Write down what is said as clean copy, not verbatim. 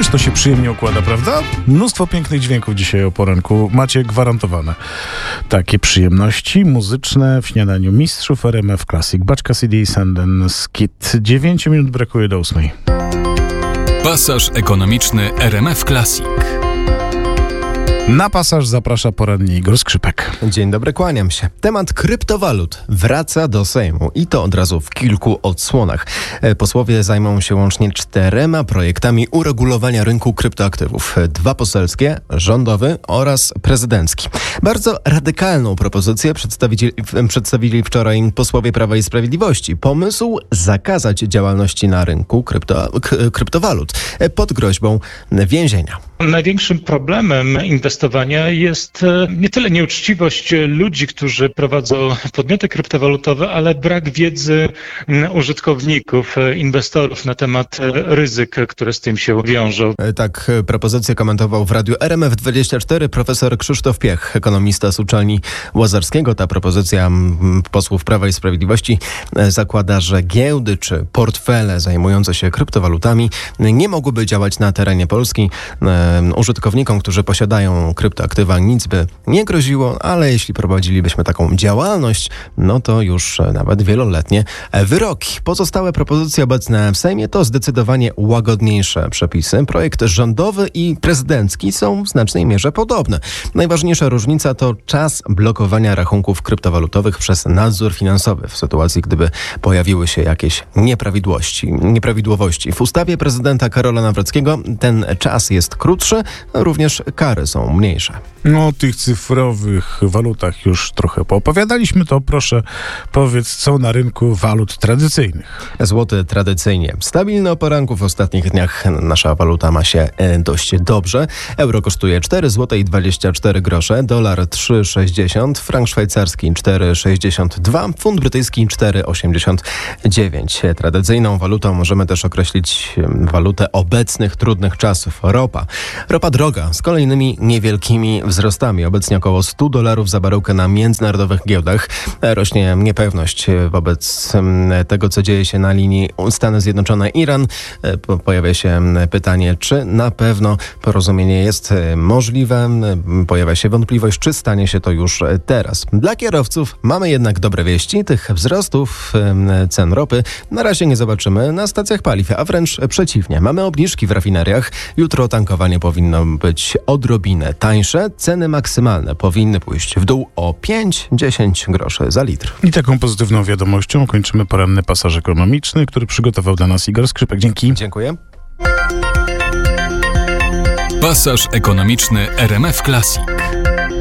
Ależ to się przyjemnie układa, prawda? Mnóstwo pięknych dźwięków dzisiaj o poranku. Macie gwarantowane takie przyjemności muzyczne w śniadaniu mistrzów RMF Classic. Butch Cassidy, Sundance Kid. 9 minut brakuje do 8. Pasaż ekonomiczny RMF Classic. Na pasaż zaprasza porannie Igor Skrzypek. Dzień dobry, kłaniam się. Temat kryptowalut wraca do Sejmu i to od razu w kilku odsłonach. Posłowie zajmą się łącznie 4 projektami uregulowania rynku kryptoaktywów. 2 poselskie, rządowy oraz prezydencki. Bardzo radykalną propozycję przedstawili wczoraj posłowie Prawa i Sprawiedliwości. Pomysł zakazać działalności na rynku kryptowalut pod groźbą więzienia. Największym problemem inwestowania jest nie tyle nieuczciwość ludzi, którzy prowadzą podmioty kryptowalutowe, ale brak wiedzy użytkowników, inwestorów na temat ryzyk, które z tym się wiążą. Tak propozycję komentował w radiu RMF24 profesor Krzysztof Piech, ekonomista z uczelni Łazarskiego. Ta propozycja posłów Prawa i Sprawiedliwości zakłada, że giełdy czy portfele zajmujące się kryptowalutami nie mogłyby działać na terenie Polski. Użytkownikom, którzy posiadają kryptoaktywa, nic by nie groziło, ale jeśli prowadzilibyśmy taką działalność, no to już nawet wieloletnie wyroki. Pozostałe propozycje obecne w Sejmie to zdecydowanie łagodniejsze przepisy. Projekt rządowy i prezydencki są w znacznej mierze podobne. Najważniejsza różnica to czas blokowania rachunków kryptowalutowych przez nadzór finansowy w sytuacji, gdyby pojawiły się jakieś nieprawidłowości. W ustawie prezydenta Karola Nawrockiego ten czas jest krótszy, również kary są mniejsze. O tych cyfrowych walutach już trochę poopowiadaliśmy, to proszę powiedz, co na rynku walut tradycyjnych. Złoty tradycyjnie stabilny o poranku. W ostatnich dniach nasza waluta ma się dość dobrze. Euro kosztuje 4,24 zł, dolar 3,60, frank szwajcarski 4,62, funt brytyjski 4,89. Tradycyjną walutą możemy też określić walutę obecnych trudnych czasów. Ropa droga, z kolejnymi niewielkimi wzrostami. Obecnie około $100 za baryłkę na międzynarodowych giełdach. Rośnie niepewność wobec tego, co dzieje się na linii Stany Zjednoczone-Iran. Pojawia się pytanie, czy na pewno porozumienie jest możliwe. Pojawia się wątpliwość, czy stanie się to już teraz. Dla kierowców mamy jednak dobre wieści. Tych wzrostów cen ropy na razie nie zobaczymy na stacjach paliw, a wręcz przeciwnie. Mamy obniżki w rafineriach. Jutro tankowanie powinno być odrobinę tańsze. Ceny maksymalne powinny pójść w dół o 5-10 groszy za litr. I taką pozytywną wiadomością kończymy poranny pasaż ekonomiczny, który przygotował dla nas Igor Skrzypek. Dzięki. Dziękuję. Pasaż ekonomiczny RMF Classic.